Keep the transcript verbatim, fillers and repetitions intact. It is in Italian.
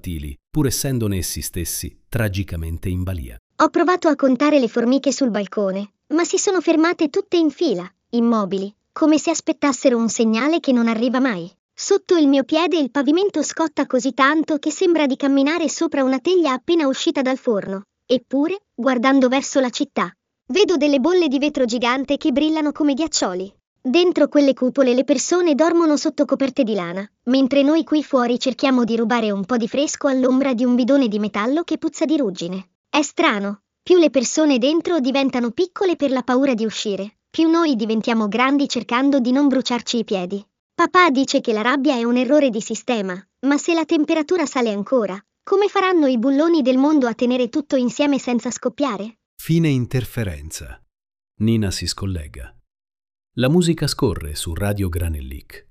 infantili, pur essendone essi stessi tragicamente in balia. Ho provato a contare le formiche sul balcone, ma si sono fermate tutte in fila, immobili, come se aspettassero un segnale che non arriva mai. Sotto il mio piede il pavimento scotta così tanto che sembra di camminare sopra una teglia appena uscita dal forno. Eppure, guardando verso la città, vedo delle bolle di vetro gigante che brillano come ghiaccioli. Dentro quelle cupole le persone dormono sotto coperte di lana, mentre noi qui fuori cerchiamo di rubare un po' di fresco all'ombra di un bidone di metallo che puzza di ruggine. È strano, più le persone dentro diventano piccole per la paura di uscire, più noi diventiamo grandi cercando di non bruciarci i piedi. Papà dice che la rabbia è un errore di sistema, ma se la temperatura sale ancora, come faranno i bulloni del mondo a tenere tutto insieme senza scoppiare? Fine interferenza. Nina si scollega. La musica scorre su Radio Granellic.